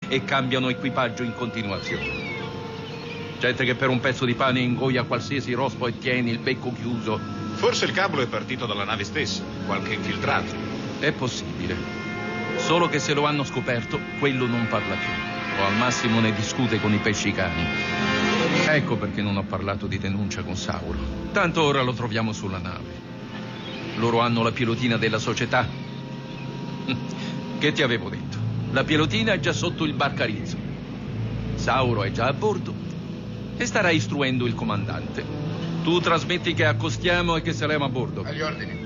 e cambiano equipaggio in continuazione. Gente che per un pezzo di pane ingoia qualsiasi rospo e tiene il becco chiuso. Forse il cablo è partito dalla nave stessa, qualche infiltrato. È possibile. Solo che se lo hanno scoperto, quello non parla più. O al massimo ne discute con i pesci cani. Ecco perché non ho parlato di denuncia con Sauro. Tanto ora lo troviamo sulla nave. Loro hanno la pilotina della società. Che ti avevo detto? La pilotina è già sotto il barcarizzo. Sauro è già a bordo e starà istruendo il comandante. Tu trasmetti che accostiamo e che saremo a bordo. Agli ordini.